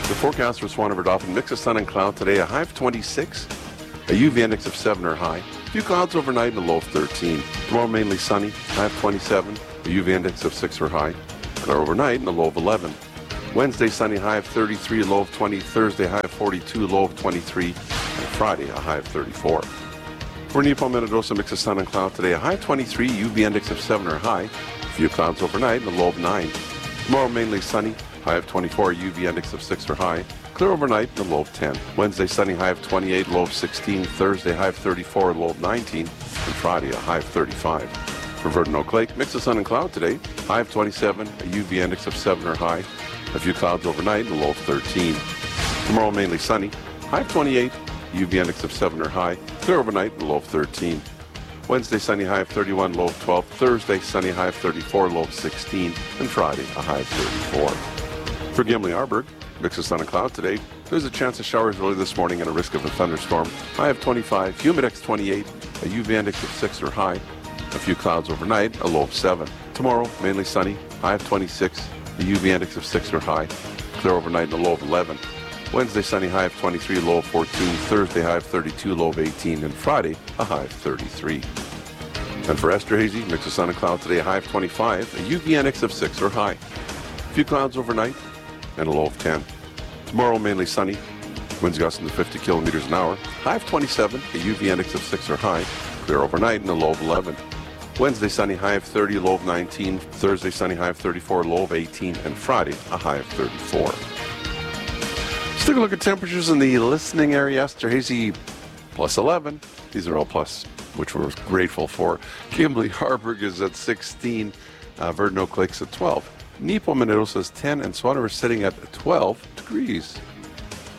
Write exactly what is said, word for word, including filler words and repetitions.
The forecast for Swan River Dauphin, mix of sun and cloud today, a high of twenty-six, a U V index of seven or high. A few clouds overnight and a low of thirteen. Tomorrow mainly sunny, high of twenty-seven, a U V index of six or high. Clear overnight and a low of eleven. Wednesday sunny, high of thirty-three, low of twenty. Thursday high of forty-two, low of twenty-three. And Friday a high of thirty-four. For Nipo Minidosa, mix of sun and cloud today, a high of twenty-three, U V index of seven or high. A few clouds overnight and a low of nine. Tomorrow mainly sunny, high of twenty-four, U V index of six or high. Clear overnight and a low of ten. Wednesday sunny, high of twenty-eight, low of sixteen. Thursday high of thirty-four, low of nineteen. And Friday a high of thirty-five. For Verdun Oak Lake, mix of sun and cloud today, high of twenty-seven, a U V index of seven or high. A few clouds overnight and a low of thirteen. Tomorrow mainly sunny, high of twenty-eight, U V index of seven or high. Clear overnight and a low of thirteen. Wednesday sunny, high of thirty-one, low of twelve. Thursday sunny, high of thirty-four, low of sixteen. And Friday a high of thirty-four. For Gimli-Arburg, mix of sun and cloud today. There's a chance of showers early this morning and a risk of a thunderstorm. High of twenty-five, humidex twenty-eight, a U V index of six or high. A few clouds overnight, a low of seven. Tomorrow, mainly sunny, high of twenty-six, a U V index of six or high. Clear overnight and a low of eleven. Wednesday sunny, high of twenty-three, low of fourteen. Thursday high of thirty-two, low of eighteen. And Friday, a high of thirty-three. And for Esterhazy, mix of sun and cloud today, a high of twenty-five, a U V index of six or high. A few clouds overnight and a low of ten. Tomorrow mainly sunny, winds gusting to fifty kilometers an hour. High of twenty-seven, a U V index of six or high. Clear overnight and a low of eleven. Wednesday sunny, high of thirty, low of nineteen. Thursday sunny, high of thirty-four, low of eighteen. And Friday a high of thirty-four. Let's take a look at temperatures in the listening area. Esterhazy plus eleven. These are all plus, which we're grateful for. Gimli-Arburg is at sixteen. Uh, Verdun Oak Lake's at twelve. Nipo Minidosa is ten, and Swan River is sitting at twelve degrees.